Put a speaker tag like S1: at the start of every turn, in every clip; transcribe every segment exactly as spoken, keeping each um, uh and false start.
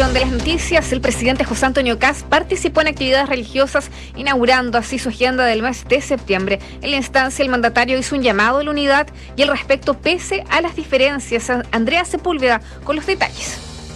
S1: información de las noticias, el presidente José Antonio Kast participó en actividades religiosas, inaugurando así su agenda del mes de septiembre. En la instancia, el mandatario hizo un llamado a la unidad y el respeto pese a las diferencias. Andrea Sepúlveda con los detalles.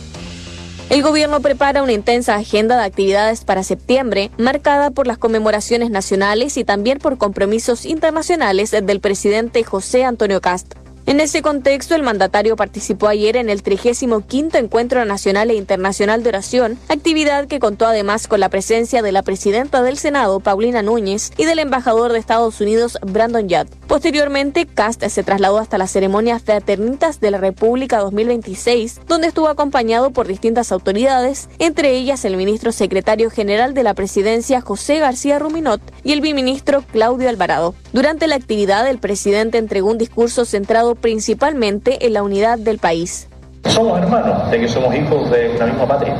S2: El gobierno prepara una intensa agenda de actividades para septiembre, marcada por las conmemoraciones nacionales y también por compromisos internacionales del presidente José Antonio Kast. En ese contexto, el mandatario participó ayer en el trigésimo quinto Encuentro Nacional e Internacional de Oración, actividad que contó además con la presencia de la presidenta del Senado, Paulina Núñez, y del embajador de Estados Unidos, Brandon Judd. Posteriormente, Kast se trasladó hasta la ceremonia Fraternitas de la República dos mil veintiséis, donde estuvo acompañado por distintas autoridades, entre ellas el ministro secretario general de la presidencia, José García Ruminot, y el viceministro Claudio Alvarado. Durante la actividad, el presidente entregó un discurso centrado principalmente en la unidad del país.
S3: Somos hermanos, ya que somos hijos de una misma patria.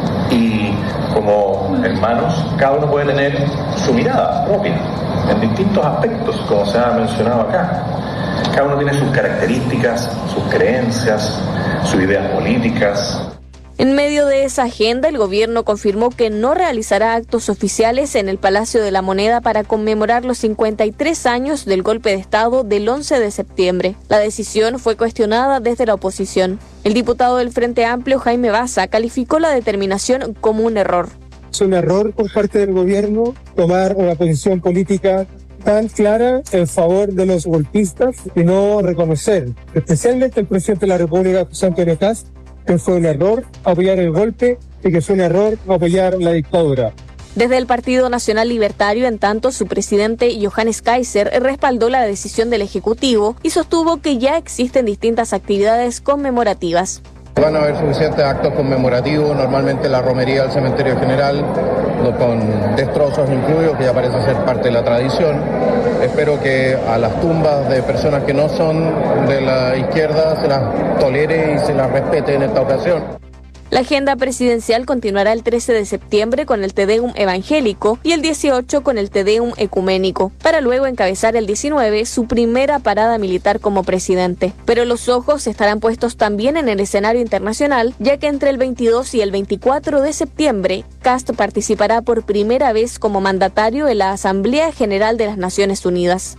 S3: Y como hermanos, cada uno puede tener su mirada propia en distintos aspectos, como se ha mencionado acá. Cada uno tiene sus características, sus creencias, sus ideas políticas.
S2: En medio de esa agenda, el gobierno confirmó que no realizará actos oficiales en el Palacio de la Moneda para conmemorar los cincuenta y tres años del golpe de Estado del once de septiembre. La decisión fue cuestionada desde la oposición. El diputado del Frente Amplio, Jaime Baza, calificó la determinación como un error.
S4: Es un error por parte del gobierno tomar una posición política tan clara en favor de los golpistas y no reconocer, especialmente el presidente de la República, José Antonio Kast, que fue un error apoyar el golpe y que fue un error apoyar la dictadura.
S2: Desde el Partido Nacional Libertario, en tanto, su presidente Johannes Kaiser respaldó la decisión del Ejecutivo y sostuvo que ya existen distintas actividades conmemorativas.
S5: Van a haber suficientes actos conmemorativos, normalmente la romería del Cementerio General, con destrozos incluidos, que ya parece ser parte de la tradición. Espero que a las tumbas de personas que no son de la izquierda se las tolere y se las respete en esta ocasión.
S2: La agenda presidencial continuará el trece de septiembre con el Te Deum evangélico y el dieciocho con el Te Deum ecuménico, para luego encabezar el diecinueve su primera parada militar como presidente. Pero los ojos estarán puestos también en el escenario internacional, ya que entre el veintidós y el veinticuatro de septiembre, Kast participará por primera vez como mandatario en la Asamblea General de las Naciones Unidas.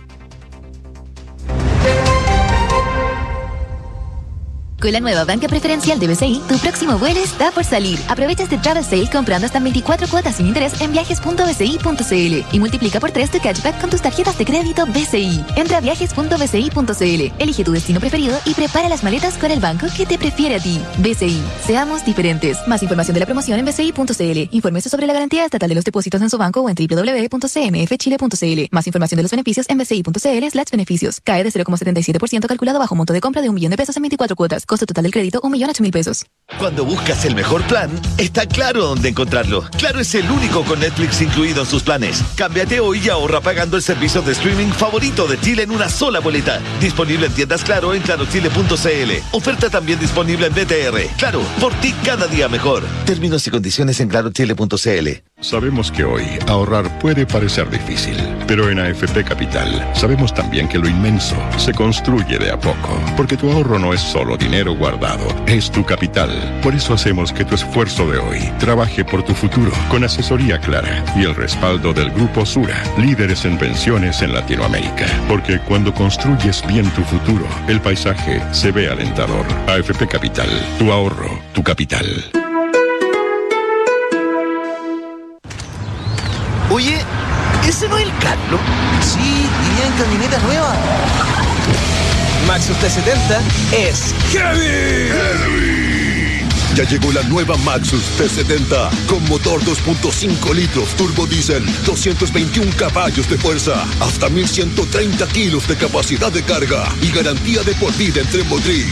S6: Con la nueva banca preferencial de B C I, tu próximo vuelo está por salir. Aprovecha este travel sale comprando hasta veinticuatro cuotas sin interés en viajes punto b c i punto c l y multiplica por tres tu cashback con tus tarjetas de crédito B C I. Entra a viajes punto b c i punto c l, elige tu destino preferido y prepara las maletas con el banco que te prefiere a ti. B C I, seamos diferentes. Más información de la promoción en b c i punto c l. Infórmese sobre la garantía estatal de los depósitos en su banco o en w w w punto c m f chile punto c l. Más información de los beneficios en b c i punto c l slash beneficios. Cae de cero coma setenta y siete por ciento calculado bajo monto de compra de un millón de pesos en veinticuatro cuotas. Costo total del crédito, un millón ocho mil pesos.
S7: Cuando buscas el mejor plan, está claro dónde encontrarlo. Claro es el único con Netflix incluido en sus planes. Cámbiate hoy y ahorra pagando el servicio de streaming favorito de Chile en una sola boleta. Disponible en tiendas Claro en claro chile punto c l. Oferta también disponible en B T R. Claro, por ti cada día mejor. Términos y condiciones en claro chile punto c l.
S8: Sabemos que hoy ahorrar puede parecer difícil, pero en A F P Capital sabemos también que lo inmenso se construye de a poco, porque tu ahorro no es solo dinero guardado, es tu capital. Por eso hacemos que tu esfuerzo de hoy trabaje por tu futuro, con asesoría clara y el respaldo del Grupo Sura, líderes en pensiones en Latinoamérica. Porque cuando construyes bien tu futuro, el paisaje se ve alentador. A F P Capital, tu ahorro, tu capital.
S7: Oye, ¿ese no es el Carlos?
S9: Sí, iría en camioneta nueva. Maxus T setenta es heavy.
S10: Heavy. Ya llegó la nueva Maxus T setenta con motor dos punto cinco litros turbo diésel, doscientos veintiún caballos de fuerza, hasta mil ciento treinta kilos de capacidad de carga y garantía de por vida en tren motriz.